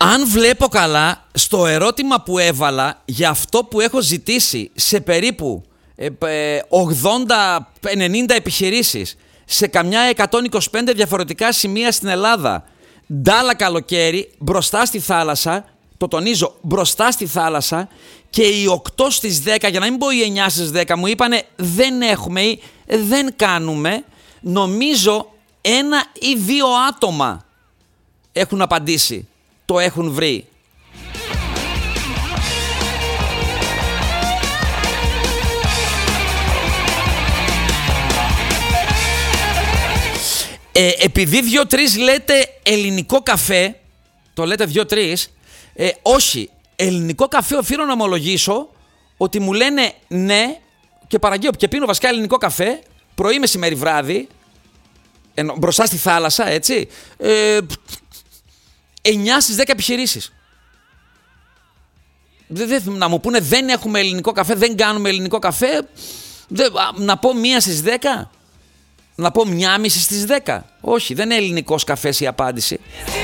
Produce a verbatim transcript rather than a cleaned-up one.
Αν βλέπω καλά, στο ερώτημα που έβαλα για αυτό που έχω ζητήσει σε περίπου ογδόντα ενενήντα επιχειρήσεις σε καμιά εκατόν είκοσι πέντε διαφορετικά σημεία στην Ελλάδα, ντάλα καλοκαίρι, μπροστά στη θάλασσα, το τονίζω, μπροστά στη θάλασσα, και οι οκτώ στις δέκα, για να μην πω οι εννιά στις δέκα, μου είπανε δεν έχουμε ή δεν κάνουμε. Νομίζω ένα ή δύο άτομα έχουν απαντήσει, το έχουν βρει. Ε, επειδή δύο-τρεις λέτε ελληνικό καφέ, το λέτε δύο-τρεις, ε, όχι, ελληνικό καφέ οφείλω να ομολογήσω ότι μου λένε ναι και παραγγείλω και πίνω βασικά ελληνικό καφέ, πρωί, μεσημέρι, βράδυ, ενώ, μπροστά στη θάλασσα, έτσι, ε, εννιά στις δέκα επιχειρήσεις. Δε, δε, να μου πούνε δεν έχουμε ελληνικό καφέ, δεν κάνουμε ελληνικό καφέ, δε, α, να πω μία στις δέκα. Να πω μια μισή στις δέκα. Όχι, δεν είναι ελληνικός καφές η απάντηση.